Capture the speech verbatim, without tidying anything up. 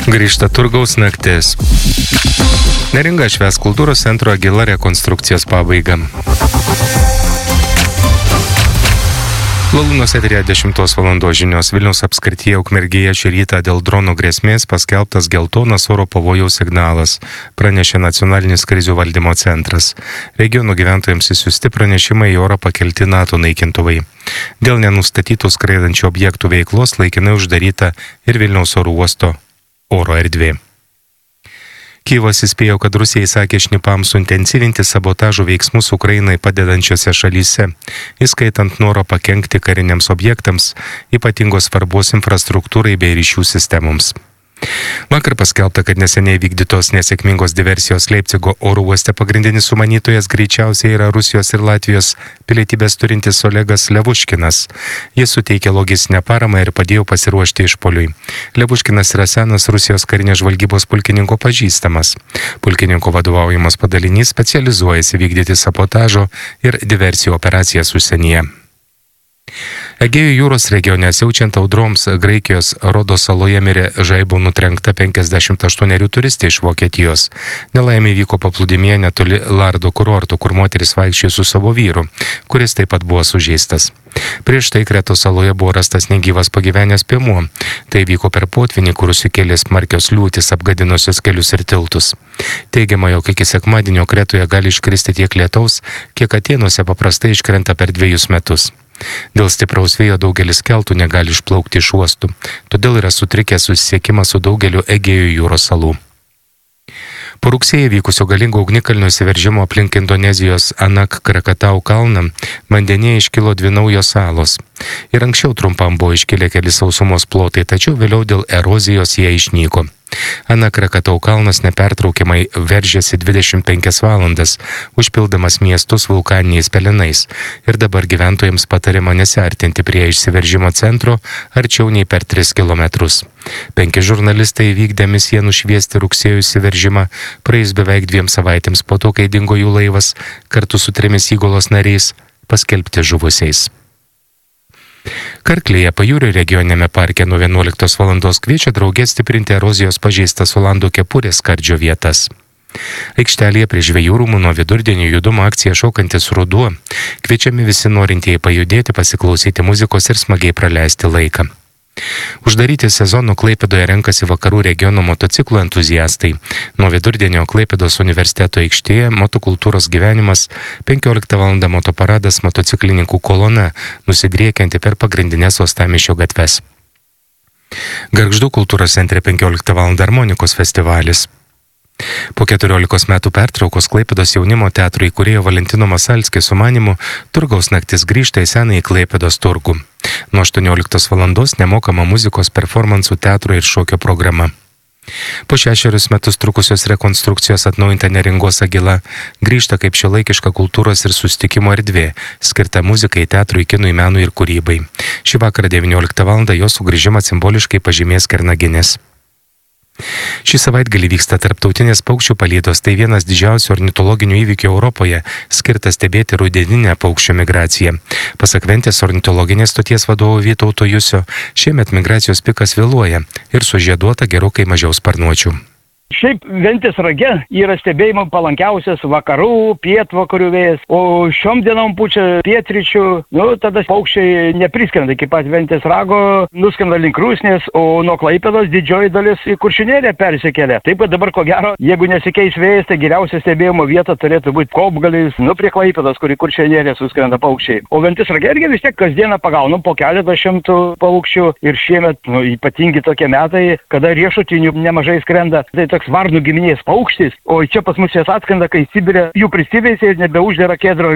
Grįžta turgaus naktis. Neringa švęs kultūros centro Agila rekonstrukcijos pabaigą. Lalūnos eteryje dešimtos valandos žinios. Vilniaus apskrityje Ukmergėje šį rytą dėl dronų grėsmės paskelbtas geltonas oro pavojaus signalas, pranešė Nacionalinis krizių valdymo centras. Regionų gyventojams išsiųsti pranešimai į orą pakelti NATO naikintuvai. Dėl nenustatytų skraidančių objektų veiklos laikinai uždaryta ir Vilniaus oro uosto oro erdvė. Kyjivas įspėjo, kad Rusija įsakė šnipams suintensyvinti sabotažo veiksmus Ukrainai padedančiose šalyse, įskaitant norą pakenkti kariniams objektams, ypatingos svarbos infrastruktūrai bei ryšių sistemoms. Vakar paskelbta, kad neseniai vykdytos nesėkmingos diversijos Leipcigo oro uoste pagrindinis sumanytojas greičiausiai yra Rusijos ir Latvijos pilietybės turintis Olegas Levuškinas. Jis suteikė logistinę paramą ir padėjo pasiruošti išpuoliui. Levuškinas yra senas Rusijos karinės žvalgybos pulkininko pažįstamas. Pulkininko vadovaujamas padalinys specializuojasi vykdyti sabotažo ir diversijų operacijas užsienyje. Egėjo jūros regione siaučiant audroms Graikijos Rodos saloje mirė žaibų nutrenkta penkiasdešimt aštuonerių turistė iš Vokietijos. Nelaimė vyko paplūdimyje netoli Lardo kurorto, kur moteris vaikščiojo su savo vyru, kuris taip pat buvo sužeistas. Prieš tai Kretos saloje buvo rastas negyvas pagyvenęs piemuo. Tai vyko per potvinį, kur susikėlė smarkios liūtys apgadinusios kelius ir tiltus. Teigiama, jog iki sekmadienio Kretoje gali iškristi tiek lietaus, kiek Atėnuose paprastai iškrenta per dviejus metus. Dėl stipraus vėjo daugelis keltų negali išplaukti iš uostų, todėl yra sutrikęs susisiekimas su daugeliu Egėjo jūros salų. Po rugsėjį vykusio galingo ugnikalnio įsiveržimo aplink Indonezijos Anak Krakatau kalną vandenyje iškilo dvi naujos salos. Ir anksčiau trumpam buvo iškilę keli sausumos plotai, tačiau vėliau dėl erozijos jie išnyko. Anak Krakatau kalnas nepertraukiamai veržėsi dvidešimt penkias valandas, užpildamas miestus vulkaniniais pelenais, ir dabar gyventojams patariama nesiartinti prie išsiveržimo centro arčiau nei per tris kilometrus. Penki žurnalistai vykdė misiją nušviesti rugsėjo įsiveržimą praėjus beveik dviem savaitėms po to, kai dingo jų laivas kartu su trimis įgulos nariais paskelbti žuvusiais. Karklėje Pajūrio regioninėme parke nuo vienuoliktos valandos kviečia draugė stiprinti erozijos pažeistas Olandų kepurės skardžio vietas. Aikštelėje prie žvejų rūmų nuo vidurdienio judumo akcija Šokantis ruduo kviečiami visi norintieji pajudėti, pasiklausyti muzikos ir smagiai praleisti laiką. Uždaryti sezoną Klaipėdoje renkasi vakarų regiono motociklų entuziastai. Nuo vidurdienio Klaipėdos universiteto aikštėje motokultūros gyvenimas, penkioliktą valandą motoparadas motociklininkų kolona, nusidriekianti per pagrindinės uostamiesčio gatves. Gargždų kultūros centre penkioliktą valandą harmonikos festivalis. Po keturiolikos metų pertraukos Klaipėdos jaunimo teatro įkūrėjo Valentino Masalskio sumanymu turgaus naktis grįžta į senąjį Klaipėdos turgų. Nuo aštuonioliktos valandos nemokama muzikos, performansų, teatro ir šokio programa. Po šešerius metus trukusios rekonstrukcijos atnaujinta Neringos Agila grįžta kaip šiuolaikiška kultūros ir susitikimo erdvė, skirta muzikai, teatrui, kinui, menui ir kūrybai. Šį vakarą devynioliktą valandą jos sugrįžimą simboliškai pažymės Kernaginės. Šį savaitgalį vyksta tarptautinės paukščių palydos, tai vienas didžiausių ornitologinių įvykių Europoje, skirtas stebėti rudeninę paukščių migraciją. Pasak Ventės ornitologinės stoties vadovo Vytauto Jusio, šiemet migracijos pikas vėluoja ir sužieduota gerokai mažiau sparnuočių. Šiaip Ventės rage yra stebėjimo palankiausias vakarų, pietvakarių vėjas, o šiom dienom pučia pietryčių, nu tada paukščiai nepriskrenda iki pat Ventės rago, nuskrenda link Rusnės, o nuo Klaipėdos didžioji dalis į Kuršių neriją persikelia. Taip pat dabar ko gero, jeigu nesikeis vėjas, tai geriausia stebėjimo vieta turėtų būti Kopgalis, nu prie Klaipėdos, kur į Kuršių neriją suskrenda paukščiai. O Ventės rage irgi vis tiek kasdieną pagaunam po keletą šimtų paukščių ir šiemet nu, ypatingi tokie metai, kada riešutinių nemažai skrenda. Tai toks varnų giminės paukštis, o čia pas mus jas atskrenda, kai Sibire jų prisiveisė ir nebeuždėra kedro